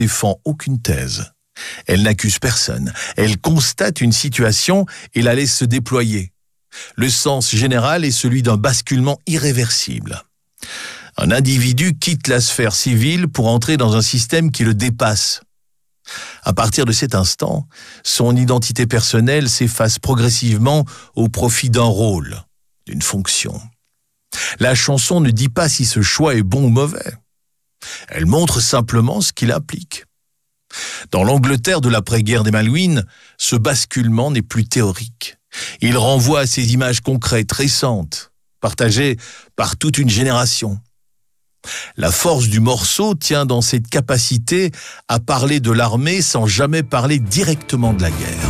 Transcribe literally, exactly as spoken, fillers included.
défend aucune thèse. Elle n'accuse personne. Elle constate une situation et la laisse se déployer. Le sens général est celui d'un basculement irréversible. Un individu quitte la sphère civile pour entrer dans un système qui le dépasse. À partir de cet instant, son identité personnelle s'efface progressivement au profit d'un rôle, d'une fonction. La chanson ne dit pas si ce choix est bon ou mauvais. Elle montre simplement ce qu'il implique. Dans l'Angleterre de l'après-guerre des Malouines, ce basculement n'est plus théorique. Il renvoie à ces images concrètes, récentes, partagées par toute une génération. La force du morceau tient dans cette capacité à parler de l'armée sans jamais parler directement de la guerre.